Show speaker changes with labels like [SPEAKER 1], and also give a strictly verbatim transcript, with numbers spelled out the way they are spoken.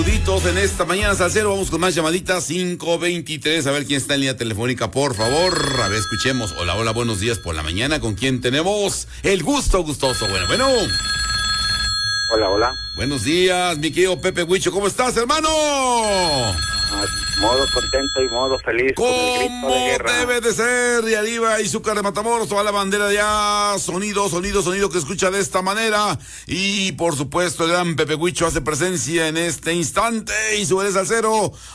[SPEAKER 1] Saluditos en esta mañana salsero, vamos con más llamaditas. Cinco veintitrés, a ver quién está en línea telefónica, por favor. A ver, escuchemos. Hola, hola, buenos días por la mañana. ¿Con quién tenemos el gusto gustoso? Bueno, bueno.
[SPEAKER 2] Hola, hola.
[SPEAKER 1] Buenos días, mi querido Pepe Huicho. ¿Cómo estás, hermano?
[SPEAKER 2] Ah, modo contento y modo feliz.
[SPEAKER 1] Como
[SPEAKER 2] con el grito de guerra.
[SPEAKER 1] debe de ser, y arriba Izúcar de Matamoros, toda la bandera de allá, sonido, sonido, sonido que escucha de esta manera. Y por supuesto, el gran Pepe Huicho hace presencia en este instante y sube al cero.